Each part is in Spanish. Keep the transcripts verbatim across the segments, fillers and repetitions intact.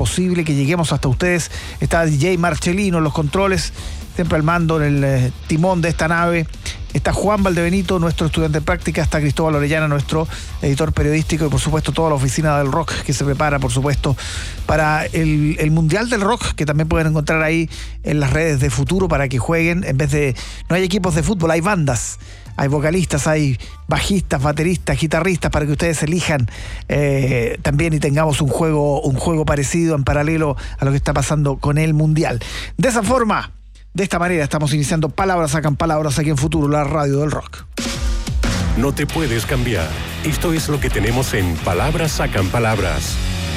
posible que lleguemos hasta ustedes. Está D J Marcelino en los controles, siempre al mando en el eh, timón de esta nave. Está Juan Valdebenito, nuestro estudiante de práctica. Está Cristóbal Orellana, nuestro editor periodístico. Y por supuesto toda la oficina del rock que se prepara, por supuesto, para el, el Mundial del Rock, que también pueden encontrar ahí en las redes de Futuro para que jueguen. En vez de... No hay equipos de fútbol, hay bandas. Hay vocalistas, hay bajistas, bateristas, guitarristas, para que ustedes elijan eh, también y tengamos un juego, un juego parecido en paralelo a lo que está pasando con el Mundial. De esa forma... De esta manera estamos iniciando Palabras Sacan Palabras aquí en Futuro, la radio del rock. No te puedes cambiar. Esto es lo que tenemos en Palabras Sacan Palabras.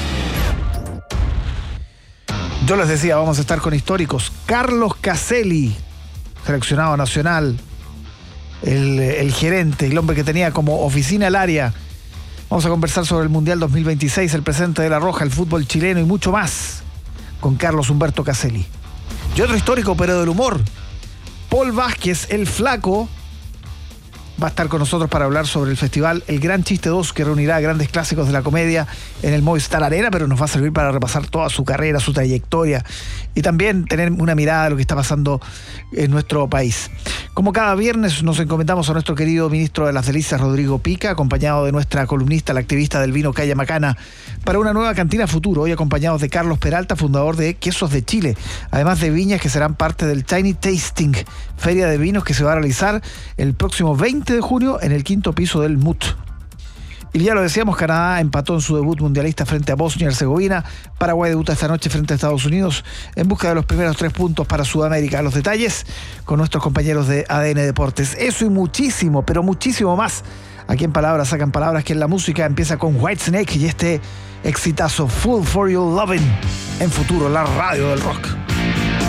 Yo les decía, vamos a estar con históricos. Carlos Caselli, seleccionado nacional, el, el gerente, el hombre que tenía como oficina el área. Vamos a conversar sobre el Mundial dos mil veintiséis, el presente de La Roja, el fútbol chileno y mucho más con Carlos Humberto Caselli. Y otro histórico, pero del humor, Paul Vázquez, el Flaco, va a estar con nosotros para hablar sobre el festival El Gran Chiste dos, que reunirá grandes clásicos de la comedia en el Movistar Arena, pero nos va a servir para repasar toda su carrera, su trayectoria y también tener una mirada de lo que está pasando en nuestro país. Como cada viernes nos encomendamos a nuestro querido ministro de las Delicias, Rodrigo Pica, acompañado de nuestra columnista, la activista del vino Calla Macana, para una nueva cantina Futuro, hoy acompañados de Carlos Peralta, fundador de Quesos de Chile, además de viñas que serán parte del Tiny Tasting, feria de vinos que se va a realizar el próximo veinte de junio en el quinto piso del M U T. Y ya lo decíamos, Canadá empató en su debut mundialista frente a Bosnia y Herzegovina. Paraguay debuta esta noche frente a Estados Unidos en busca de los primeros tres puntos para Sudamérica. Los detalles con nuestros compañeros de A D N Deportes. Eso y muchísimo, pero muchísimo más. Aquí en Palabras Sacan Palabras, que en la música empieza con Whitesnake y este exitazo Full for Your Lovin' en Futuro, la radio del rock.